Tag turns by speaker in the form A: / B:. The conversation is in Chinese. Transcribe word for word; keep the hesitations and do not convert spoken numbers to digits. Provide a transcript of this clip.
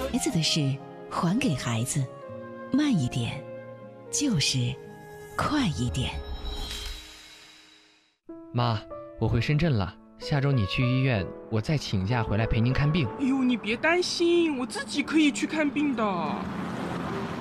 A: 孩子的事还给孩子，慢一点，就是快一点。
B: 妈，我回深圳了，下周你去医院，我再请假回来陪您看病。
C: 哎呦，你别担心，我自己可以去看病的。